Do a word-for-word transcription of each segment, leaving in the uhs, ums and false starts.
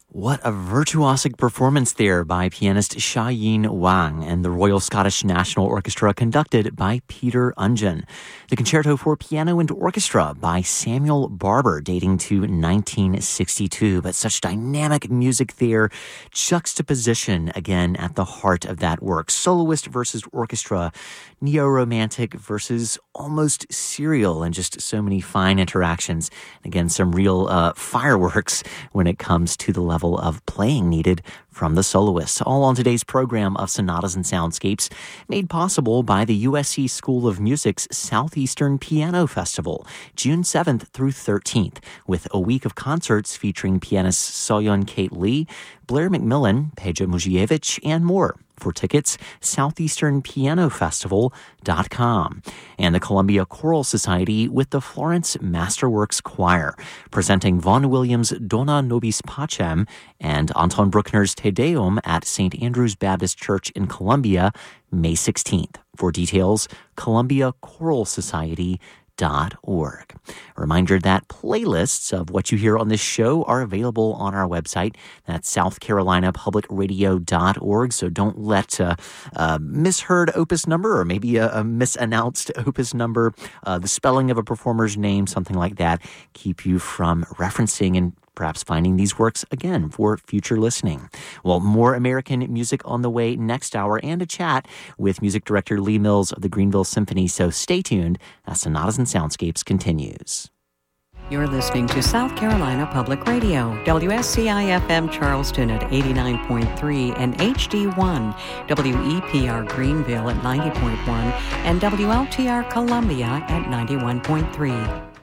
What a virtuosic performance there by pianist Xiaoyin Wang and the Royal Scottish National Orchestra, conducted by Peter Ungen. The Concerto for Piano and Orchestra by Samuel Barber, dating to nineteen sixty-two. But such dynamic music there, juxtaposition again at the heart of that work. Soloist versus orchestra, neo-romantic versus almost serial, and just so many fine interactions. Again, some real uh, fireworks when it comes to the level of playing needed from the soloists. All on today's program of Sonatas and Soundscapes, made possible by the U S C School of Music's Southeastern Piano Festival, June seventh through thirteenth, with a week of concerts featuring pianists Soyeon Kate Lee, Blair McMillan, Peja Muzievich, and more. For tickets, southeastern piano festival dot com. And the Columbia Choral Society with the Florence Masterworks Choir, presenting Vaughan Williams' Dona Nobis Pacem and Anton Bruckner's Te Deum at Saint Andrew's Baptist Church in Columbia, May sixteenth. For details, columbia choral society dot org. A reminder that playlists of what you hear on this show are available on our website. That's south carolina public radio dot org. So don't let a, a misheard opus number, or maybe a, a misannounced opus number, uh, the spelling of a performer's name, something like that, keep you from referencing and perhaps finding these works again for future listening. Well, more American music on the way next hour, and a chat with music director Lee Mills of the Greenville Symphony. So stay tuned as Sonatas and Soundscapes continues. You're listening to South Carolina Public Radio, W S C I F M Charleston at eighty-nine point three and H D one, W E P R Greenville at ninety point one, and W L T R Columbia at ninety-one point three.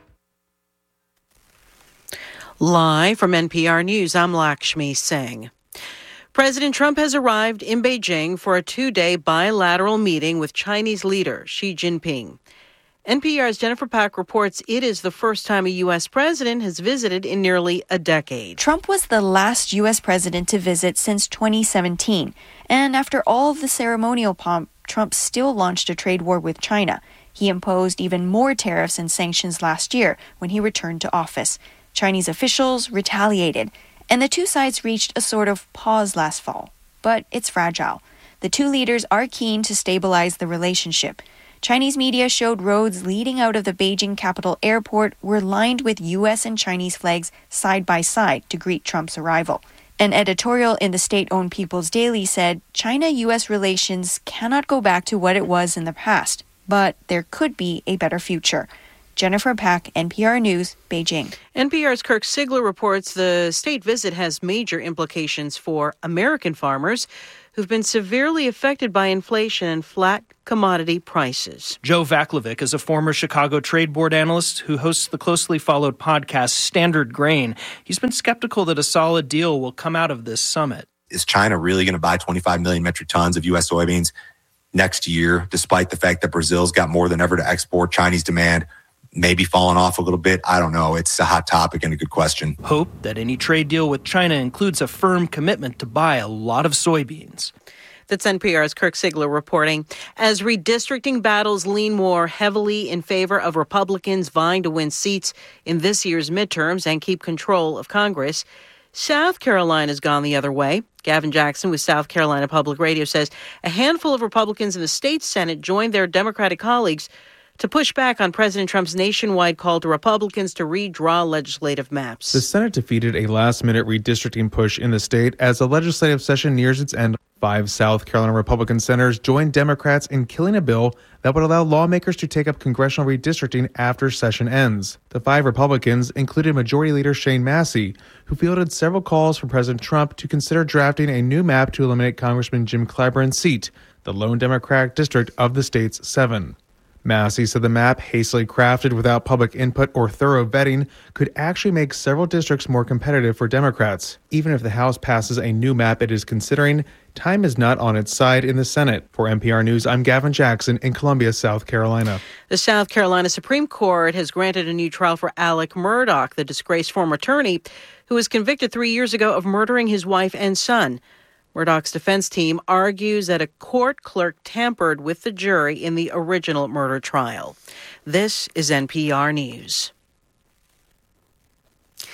Live from N P R News, I'm Lakshmi Singh. President Trump has arrived in Beijing for a two-day bilateral meeting with Chinese leader Xi Jinping. N P R's Jennifer Pack reports it is the first time a U S president has visited in nearly a decade. Trump was the last U S president to visit since twenty seventeen. And after all of the ceremonial pomp, Trump still launched a trade war with China. He imposed even more tariffs and sanctions last year when he returned to office. Chinese officials retaliated, and the two sides reached a sort of pause last fall. But it's fragile. The two leaders are keen to stabilize the relationship. Chinese media showed roads leading out of the Beijing Capital Airport were lined with U S and Chinese flags side by side to greet Trump's arrival. An editorial in the state-owned People's Daily said China-U S relations cannot go back to what it was in the past, but there could be a better future. Jennifer Pack, N P R News, Beijing. N P R's Kirk Sigler reports the state visit has major implications for American farmers who've been severely affected by inflation and flat commodity prices. Joe Vaclavic is a former Chicago Trade Board analyst who hosts the closely followed podcast Standard Grain. He's been skeptical that a solid deal will come out of this summit. Is China really going to buy twenty-five million metric tons of U S soybeans next year, despite the fact that Brazil's got more than ever to export? Chinese demand maybe falling off a little bit. I don't know. It's a hot topic and a good question. Hope that any trade deal with China includes a firm commitment to buy a lot of soybeans. That's N P R's Kirk Sigler reporting. As redistricting battles lean more heavily in favor of Republicans vying to win seats in this year's midterms and keep control of Congress, South Carolina's gone the other way. Gavin Jackson with South Carolina Public Radio says a handful of Republicans in the state Senate joined their Democratic colleagues to push back on President Trump's nationwide call to Republicans to redraw legislative maps. The Senate defeated a last-minute redistricting push in the state as the legislative session nears its end. Five South Carolina Republican senators joined Democrats in killing a bill that would allow lawmakers to take up congressional redistricting after session ends. The five Republicans included Majority Leader Shane Massey, who fielded several calls from President Trump to consider drafting a new map to eliminate Congressman Jim Clyburn's seat, the lone Democratic district of the state's seven. Massey said the map, hastily crafted without public input or thorough vetting, could actually make several districts more competitive for Democrats. Even if the House passes a new map it is considering, time is not on its side in the Senate. For N P R News, I'm Gavin Jackson in Columbia, South Carolina. The South Carolina Supreme Court has granted a new trial for Alec Murdaugh, the disgraced former attorney who was convicted three years ago of murdering his wife and son. Murdaugh's defense team argues that a court clerk tampered with the jury in the original murder trial. This is N P R News.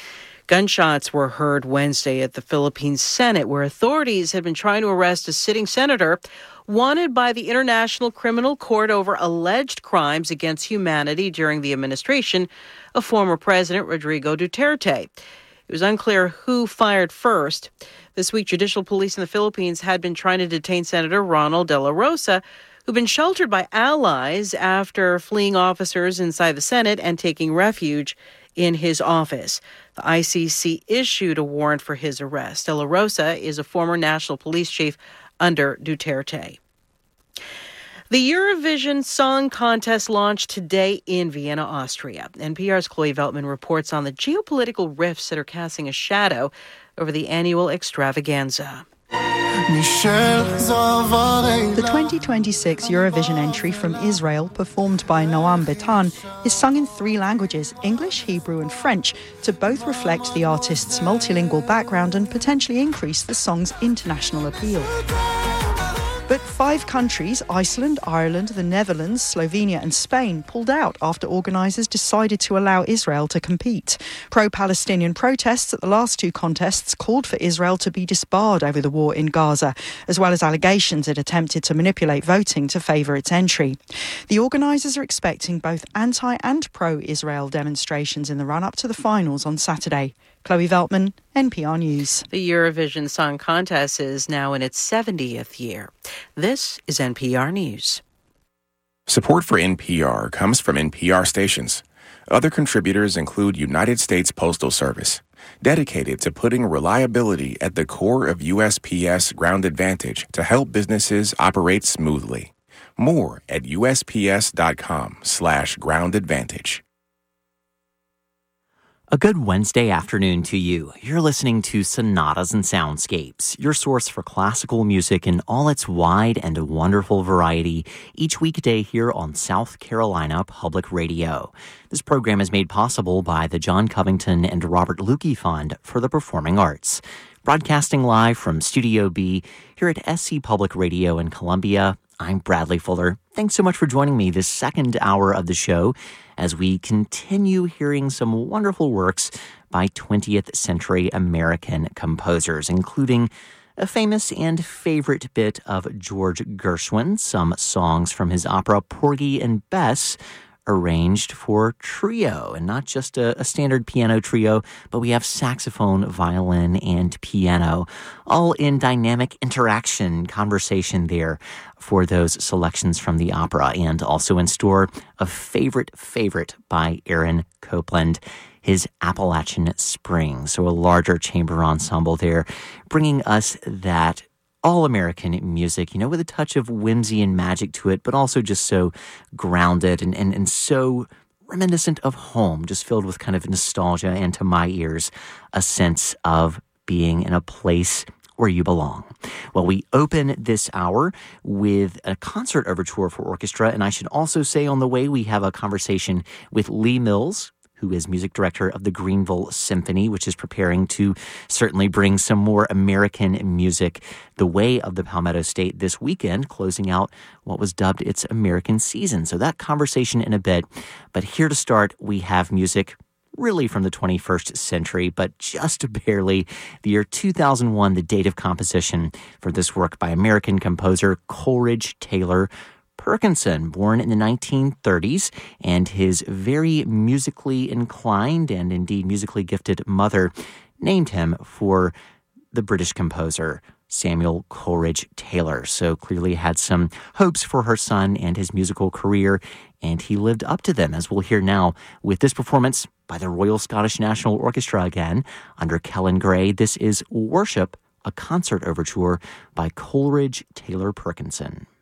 Gunshots were heard Wednesday at the Philippine Senate, where authorities had been trying to arrest a sitting senator wanted by the International Criminal Court over alleged crimes against humanity during the administration of former President Rodrigo Duterte. It was unclear who fired first. This week, judicial police in the Philippines had been trying to detain Senator Ronald De La Rosa, who'd been sheltered by allies after fleeing officers inside the Senate and taking refuge in his office. The I C C issued a warrant for his arrest. De La Rosa is a former national police chief under Duterte. The Eurovision Song Contest launched today in Vienna, Austria. N P R's Chloe Veltman reports on the geopolitical rifts that are casting a shadow over the annual extravaganza. The twenty twenty-six Eurovision entry from Israel, performed by Noam Betan, is sung in three languages, English, Hebrew and French, to both reflect the artist's multilingual background and potentially increase the song's international appeal. But five countries, Iceland, Ireland, the Netherlands, Slovenia and Spain, pulled out after organisers decided to allow Israel to compete. Pro-Palestinian protests at the last two contests called for Israel to be disbarred over the war in Gaza, as well as allegations it attempted to manipulate voting to favour its entry. The organisers are expecting both anti- and pro-Israel demonstrations in the run-up to the finals on Saturday. Chloe Veltman, N P R News. The Eurovision Song Contest is now in its seventieth year. This is N P R News. Support for N P R comes from N P R stations. Other contributors include United States Postal Service, dedicated to putting reliability at the core of U S P S Ground Advantage to help businesses operate smoothly. More at USPS.com slash Ground Advantage. A good Wednesday afternoon to you. You're listening to Sonatas and Soundscapes, your source for classical music in all its wide and wonderful variety, each weekday here on South Carolina Public Radio. This program is made possible by the John Covington and Robert Lukey Fund for the Performing Arts. Broadcasting live from Studio B here at S C Public Radio in Columbia, I'm Bradley Fuller. Thanks so much for joining me this second hour of the show as we continue hearing some wonderful works by twentieth century American composers, including a famous and favorite bit of George Gershwin, some songs from his opera Porgy and Bess, arranged for trio, and not just a, a standard piano trio, but we have saxophone, violin, and piano, all in dynamic interaction, conversation there for those selections from the opera, and also in store a favorite favorite by Aaron Copland, his Appalachian Spring, so a larger chamber ensemble there, bringing us that all-American music, you know, with a touch of whimsy and magic to it, but also just so grounded and, and, and so reminiscent of home, just filled with kind of nostalgia and, to my ears, a sense of being in a place where you belong. Well, we open this hour with a concert overture for orchestra, and I should also say on the way we have a conversation with Lee Mills, who is music director of the Greenville Symphony, which is preparing to certainly bring some more American music the way of the Palmetto State this weekend, closing out what was dubbed its American season. So that conversation in a bit. But here to start, we have music really from the twenty-first century, but just barely the year two thousand one, the date of composition for this work by American composer Coleridge Taylor Perkinson, born in the nineteen thirties, and his very musically inclined and indeed musically gifted mother named him for the British composer Samuel Coleridge Taylor. So clearly had some hopes for her son and his musical career, and he lived up to them, as we'll hear now with this performance by the Royal Scottish National Orchestra again under Kellen Gray. This is Worship, a concert overture by Coleridge Taylor Perkinson.